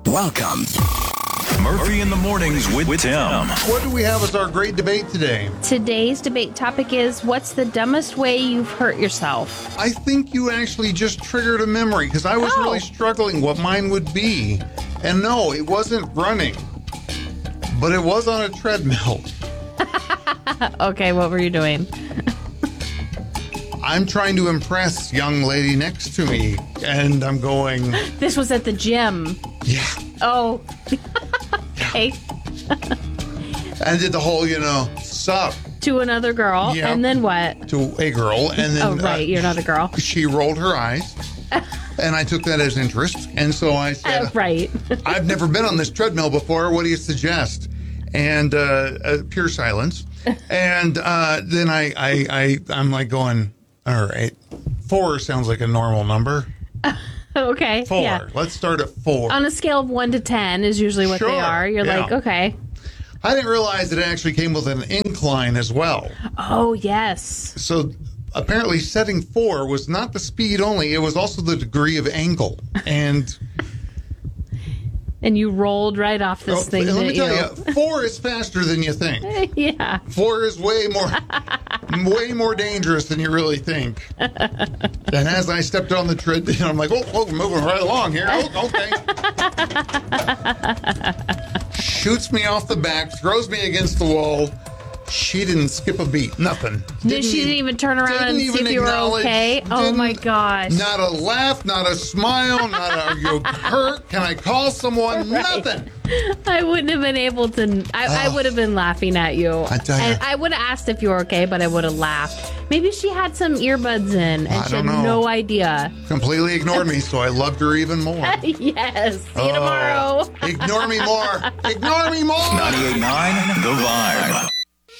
Welcome. Murphy in the Mornings with Tim. What do we have as our great debate today? Today's debate topic is, what's the dumbest way you've hurt yourself? I think you actually just triggered a memory because I was really struggling what mine would be. And no, it wasn't running, but it was on a treadmill. Okay, what were you doing? I'm trying to impress young lady next to me, and I'm going, This was at the gym. yeah. Oh. Okay. And did the whole, sup To another girl. Yeah. And then what? to a girl. And then Oh, right. You're not a girl. she rolled her eyes, and I took that as interest. And so I said, Right. I've never been on this treadmill before. What do you suggest? And pure silence. And then I'm like going, all right, 4 sounds like a normal number. Okay. 4. Yeah. Let's start at 4. On a scale of 1 to 10 is usually what Sure, they are. You're yeah. like, okay. I didn't realize it actually came with an incline as well. Oh, yes. So apparently setting 4 was not the speed only, it was also the degree of angle. And And you rolled right off this thing. let me didn't tell you, 4 is faster than you think. Yeah. 4 is way more dangerous than you really think. And as I stepped on the treadmill, I'm like, oh, we're moving right along here. Oh, okay. Shoots me off the back, throws me against the wall. She didn't skip a beat. Nothing. She didn't even turn around and see if you were okay? Oh, my gosh. Not a laugh, not a smile, not a, are you hurt? Can I call someone? Right. Nothing. I wouldn't have been able to. I would have been laughing at you. I tell ya. And I would have asked if you were okay, but I would have laughed. Maybe she had some earbuds in and she had don't know. no idea. Completely ignored me, so I loved her even more. Yes. See you tomorrow. Ignore me more. Ignore me more. 98.9 The Vibe.